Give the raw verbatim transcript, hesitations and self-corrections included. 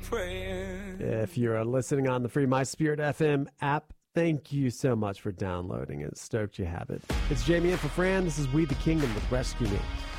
praying. If you're listening on the free My Spirit F M app, thank you so much for downloading it. Stoked you have it. It's Jamie in for Fran. This is We the Kingdom with Rescue Me.